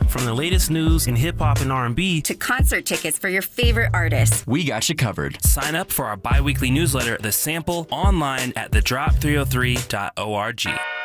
From the latest news in hip-hop and R&B to concert tickets for your favorite artists. We got you covered. Sign up for our bi-weekly newsletter, The Sample, online at thedrop303.org.